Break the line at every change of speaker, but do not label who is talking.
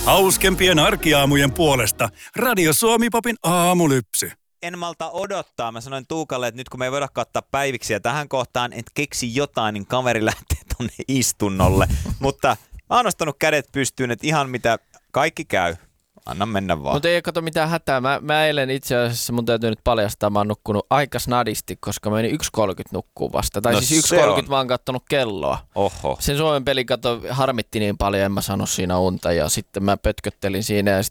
Hauskempien arkiaamujen puolesta Radio Suomi-popin aamulypsy.
En malta odottaa. Mä sanoin Tuukalle, että nyt kun me ei voida kattaa päiviksiä tähän kohtaan, että keksi jotain, niin kaveri lähtee tonne istunnolle. Mutta mä oon nostanut kädet pystyyn, että ihan mitä kaikki käy. Anna mennä vaan.
Mutta ei kato mitään hätää. Mä eilen itse asiassa, mun täytyy nyt paljastaa, mä oon nukkunut aika snadisti, koska mä menin 1.30 nukkuu vasta. Tai no siis 1.30 mä oon kattonut kelloa.
Oho.
Sen Suomen peli harmitti niin paljon, en mä sano siinä unta. Ja sitten mä pötköttelin siinä ja